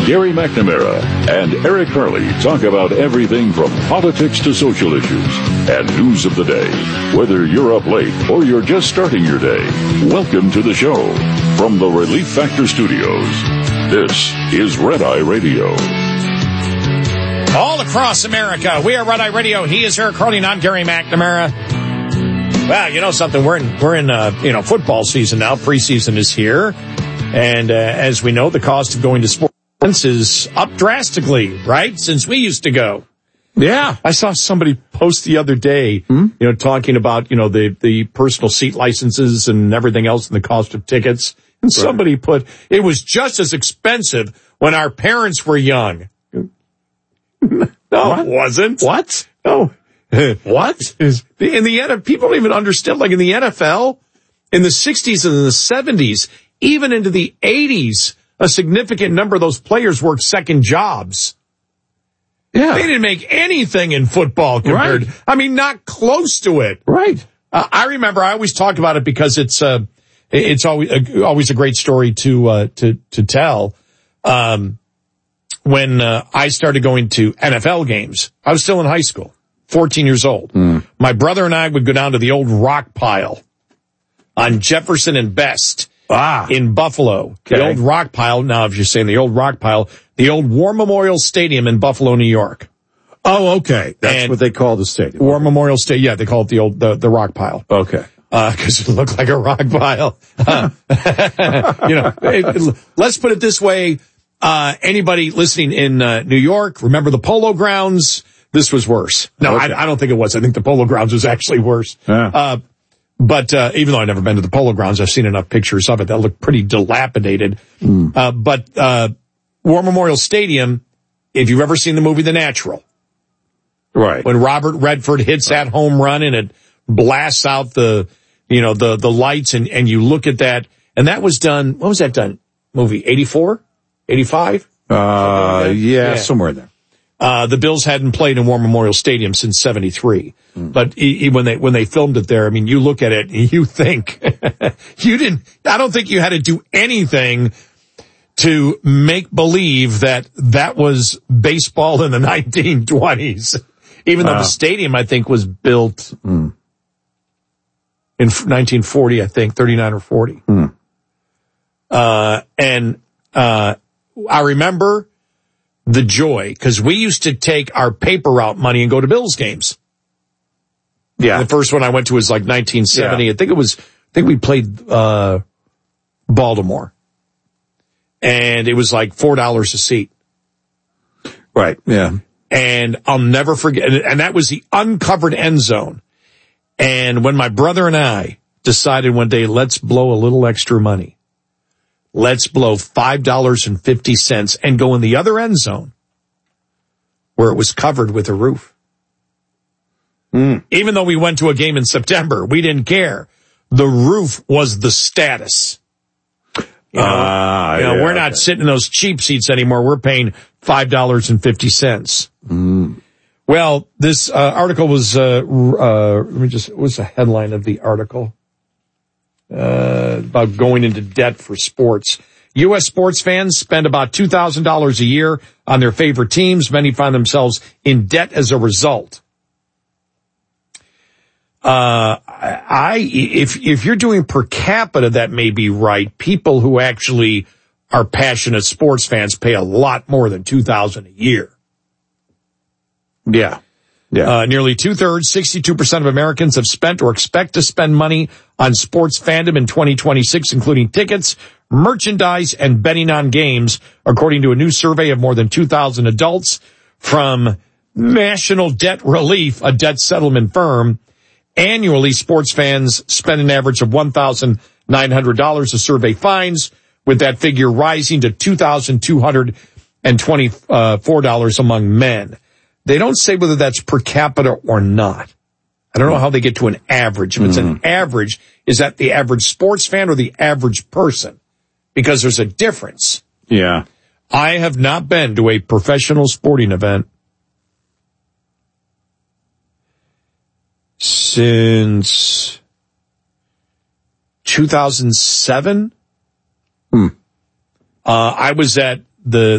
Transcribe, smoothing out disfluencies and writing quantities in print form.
Gary McNamara and Eric Harley talk about everything from politics to social issues and news of the day. Whether you're up late or you're just starting your day, welcome to the show. From the Relief Factor Studios, this is Red Eye Radio. All across America, we are Red Eye Radio. He is Eric Harley, and I'm Gary McNamara. Well, you know something? We're in football season now. Preseason is here. And as we know, the cost of going to sports is up drastically, right? Since we used to go. Yeah. I saw somebody post the other day, talking about, the personal seat licenses and everything else and the cost of tickets. And somebody put, it was just as expensive when our parents were young. No, What? it wasn't. What? No. What? In the NFL, people don't even understand, like in the NFL, in the 60s and the 70s, even into the 80s, a significant number of those players worked second jobs. Yeah. They didn't make anything in football compared. Right. I mean, not close to it. Right. I remember, I always talk about it because it's always a great story to tell. When I started going to NFL games, I was still in high school, 14 years old. My brother and I would go down to the old rock pile on Jefferson and Best in Buffalo. Okay. The old rock pile. Now, if you're saying the old rock pile, the old War Memorial Stadium in Buffalo, New York. Oh, okay. That's what they call the stadium. War Memorial Stadium. Yeah, they call it the rock pile. Okay. Because it looked like a rock pile. Let's put it this way. Anybody listening in New York, remember the Polo Grounds? This was worse. No, okay. I don't think it was. I think the Polo Grounds was actually worse. Yeah. But even though I've never been to the Polo Grounds, I've seen enough pictures of it that look pretty dilapidated. But War Memorial Stadium, if you've ever seen the movie The Natural. Right. When Robert Redford hits that home run and it blasts out the lights and you look at that. And that was done, when was that done? Movie 84? 85? Yeah, somewhere there. The Bills hadn't played in War Memorial Stadium since 73. But when they filmed it there, I mean, you look at it and you think, I don't think you had to do anything to make believe that was baseball in the 1920s. Even though the stadium, I think, was built in 1940, I think, 39 or 40. I remember the joy, because we used to take our paper route money and go to Bills games. Yeah. The first one I went to was like 1970. Yeah. I think we played Baltimore. And it was like $4 a seat. Right, yeah. And I'll never forget, and that was the uncovered end zone. And when my brother and I decided one day, let's blow a little extra money. Let's blow $5.50 and go in the other end zone where it was covered with a roof. Even though we went to a game in September, we didn't care. The roof was the status. We're not sitting in those cheap seats anymore. We're paying $5.50. Well, this article was, what's the headline of the article? About going into debt for sports. U.S. sports fans spend about $2,000 a year on their favorite teams. Many find themselves in debt as a result. If you're doing per capita, that may be right. People who actually are passionate sports fans pay a lot more than $2,000 a year. Yeah. Yeah. Nearly 2/3, 62% of Americans have spent or expect to spend money on sports fandom in 2026, including tickets, merchandise, and betting on games, according to a new survey of more than 2,000 adults from National Debt Relief, a debt settlement firm. Annually, sports fans spend an average of $1,900, the survey finds, with that figure rising to $2,224 among men. They don't say whether that's per capita or not. I don't know how they get to an average. If it's an average, is that the average sports fan or the average person? Because there's a difference. Yeah. I have not been to a professional sporting event since 2007. I was at the